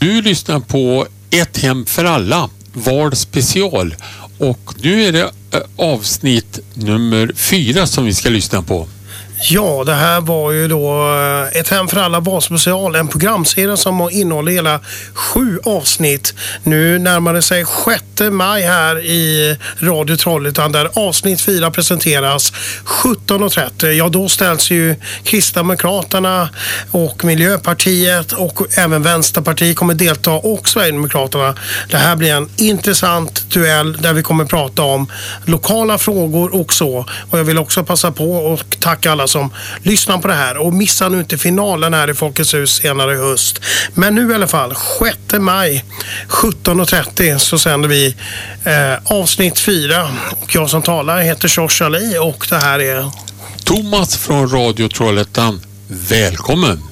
Du lyssnar på Ett hem för alla, Val special, och nu är det avsnitt nummer 4 som vi ska lyssna på. Ja, det här var ju då Ett hem för alla valspecial, en programserie som innehåller hela 7 avsnitt. Nu närmar det sig 6 maj här i Radio Trollhättan där avsnitt 4 presenteras 17.30. Ja, då ställs ju Kristdemokraterna och Miljöpartiet och även Vänsterpartiet kommer delta och Sverigedemokraterna. Det här blir en intressant duell där vi kommer prata om lokala frågor och så. Och jag vill också passa på och tacka alla som lyssnar på det här och missa nu inte finalen här i Folkets hus senare i höst. Men nu i alla fall 6 maj 17.30 så sänder vi avsnitt 4 och jag som talar heter Josh Ali och det här är Thomas från Radio Trollhättan. Välkommen!